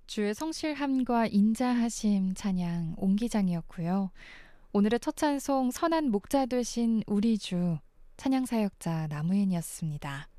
주의 성실함과 인자하심 찬양 옹기장이었고요. 오늘의 첫 찬송 선한 목자 되신 우리 주 찬양 사역자 나무엔이었습니다.